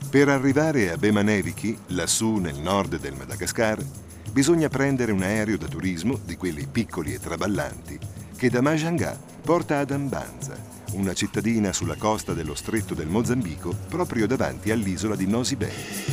Per arrivare a Bemaneviki, lassù nel nord del Madagascar, bisogna prendere un aereo da turismo, di quelli piccoli e traballanti, che da Majanga porta ad Ambanza, una cittadina sulla costa dello stretto del Mozambico, proprio davanti all'isola di Nosy Be.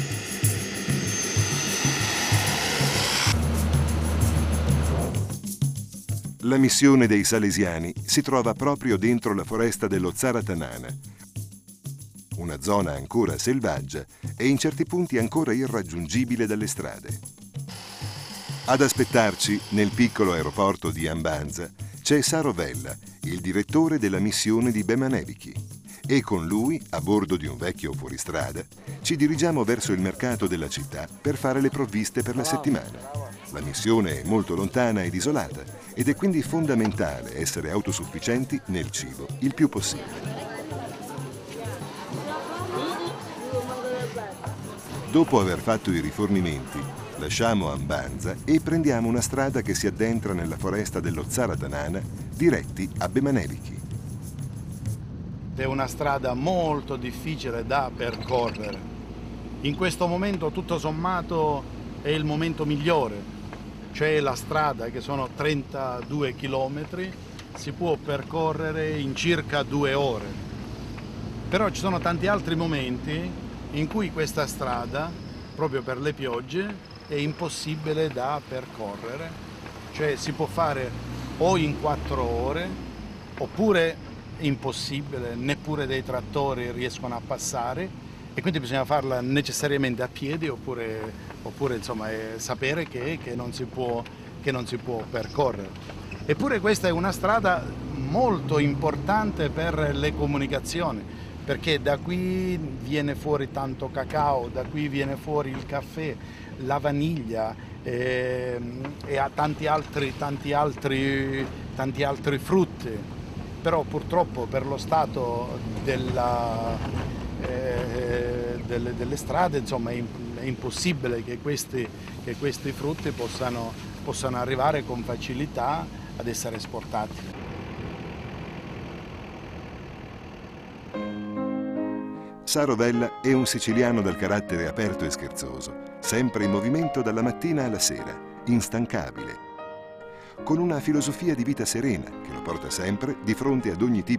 La missione dei Salesiani si trova proprio dentro la foresta dello Tsaratanana, una zona ancora selvaggia e in certi punti ancora irraggiungibile dalle strade. Ad aspettarci, nel piccolo aeroporto di Ambanza, c'è Saro Vella, il direttore della missione di Bemaneviki, e con lui, a bordo di un vecchio fuoristrada, ci dirigiamo verso il mercato della città per fare le provviste per la settimana. La missione è molto lontana ed isolata ed è quindi fondamentale essere autosufficienti nel cibo il più possibile. Dopo aver fatto i rifornimenti, lasciamo Ambanza e prendiamo una strada che si addentra nella foresta dello Tsaratanana, diretti a Bemaneviki. È una strada molto difficile da percorrere. In questo momento, tutto sommato, è il momento migliore. C'è la strada, che sono 32 chilometri, si può percorrere in circa 2 ore. Però ci sono tanti altri momenti in cui questa strada, proprio per le piogge, è impossibile da percorrere. Cioè si può fare o in 4 ore, oppure è impossibile, neppure dei trattori riescono a passare, e quindi bisogna farla necessariamente a piedi, oppure insomma, sapere che non si può percorrere. Eppure questa è una strada molto importante per le comunicazioni, perché da qui viene fuori tanto cacao, da qui viene fuori il caffè, la vaniglia e tanti altri frutti. Però purtroppo per lo stato delle strade, insomma, è impossibile che questi frutti possano arrivare con facilità ad essere esportati. Saro Vella è un siciliano dal carattere aperto e scherzoso, sempre in movimento dalla mattina alla sera, instancabile, con una filosofia di vita serena che lo porta sempre di fronte ad ogni tipo